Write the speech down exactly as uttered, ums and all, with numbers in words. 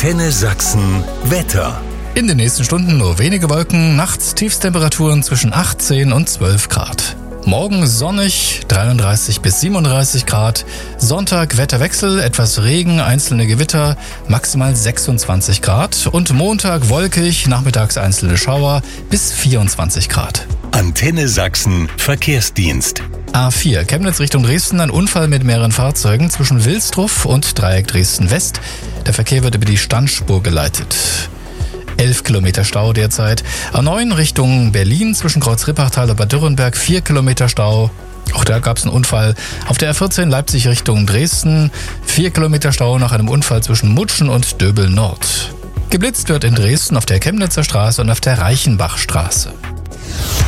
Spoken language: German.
Antenne Sachsen Wetter. In den nächsten Stunden nur wenige Wolken, nachts Tiefstemperaturen zwischen achtzehn und zwölf Grad. Morgen sonnig, dreiunddreißig bis siebenunddreißig Grad. Sonntag Wetterwechsel, etwas Regen, einzelne Gewitter, maximal sechsundzwanzig Grad. Und Montag wolkig, nachmittags einzelne Schauer bis vierundzwanzig Grad. Antenne Sachsen Verkehrsdienst. A vier, Chemnitz Richtung Dresden, ein Unfall mit mehreren Fahrzeugen zwischen Wilstruff und Dreieck Dresden West. Der Verkehr wird über die Standspur geleitet. elf Kilometer Stau derzeit. A neun Richtung Berlin zwischen Kreuz-Rippachtal und Bad Dürrenberg, vier Kilometer Stau. Auch da gab es einen Unfall. Auf der R vierzehn Leipzig Richtung Dresden, vier Kilometer Stau nach einem Unfall zwischen Mutschen und Döbel Nord. Geblitzt wird in Dresden auf der Chemnitzer Straße und auf der Reichenbachstraße.